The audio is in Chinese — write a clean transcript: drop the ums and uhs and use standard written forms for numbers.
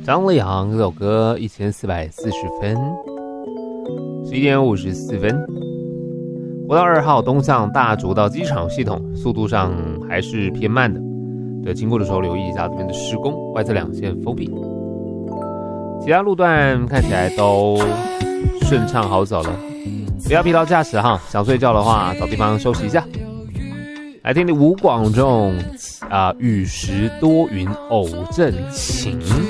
张立航这首歌1440分，11点54分。国道2号东向大竹到机场系统，速度上还是偏慢的。对，经过的时候留意一下这边的施工，外侧两线封闭。其他路段看起来都顺畅好走了，不要疲劳驾驶哈。想睡觉的话，找地方休息一下。来听听吴广仲雨时多云偶阵晴。